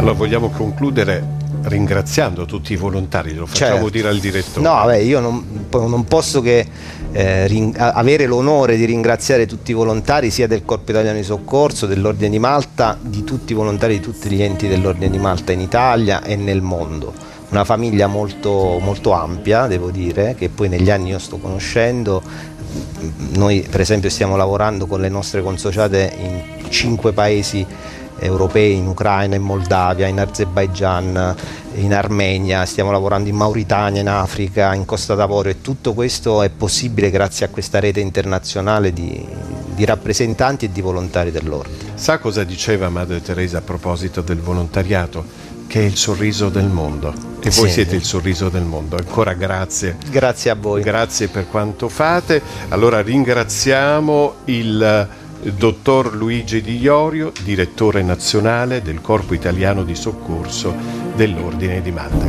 Allora vogliamo concludere ringraziando tutti i volontari, lo facciamo dire al direttore. No, vabbè, io non posso che avere l'onore di ringraziare tutti i volontari sia del Corpo Italiano di Soccorso, dell'Ordine di Malta, di tutti i volontari di tutti gli enti dell'Ordine di Malta in Italia e nel mondo. Una famiglia molto, molto ampia, devo dire, che poi negli anni io sto conoscendo. Noi per esempio stiamo lavorando con le nostre consociate in 5 paesi europei, in Ucraina, in Moldavia, in Azerbaigian, in Armenia, stiamo lavorando in Mauritania, in Africa, in Costa d'Avorio, e tutto questo è possibile grazie a questa rete internazionale di rappresentanti e di volontari dell'ordine. Sa cosa diceva Madre Teresa a proposito del volontariato? Che è il sorriso del mondo, e voi siete il sorriso del mondo. Ancora grazie. Grazie a voi. Grazie per quanto fate. Allora ringraziamo il dottor Luigi Di Iorio, direttore nazionale del Corpo Italiano di Soccorso dell'Ordine di Malta.